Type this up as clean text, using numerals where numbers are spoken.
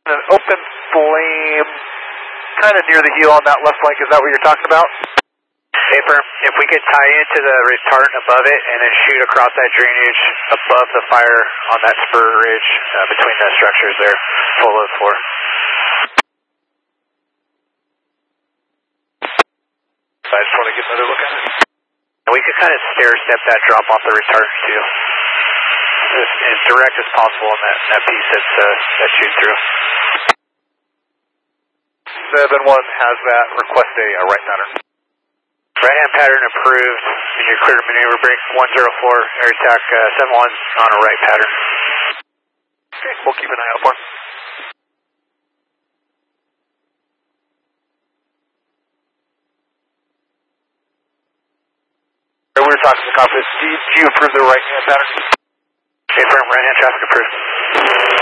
An open flame, kind of near the heel on that left flank. Is that what you're talking about? Paper, if we could tie into the retardant above it and then shoot across that drainage above the fire on that spur ridge between the structures there, full load 4. So I just want to get another look at it. And we could kind of stair step that drop off the retardant too. As direct as possible on that piece that's shooting through. 7-1 has that. Request a right pattern. Right hand pattern approved, and you're clear to maneuver break 104, air attack 7-1 on a right pattern. Okay, we'll keep an eye out for him. We were talking to the conference. Do you approve the right hand pattern? Affirm, right hand traffic approved.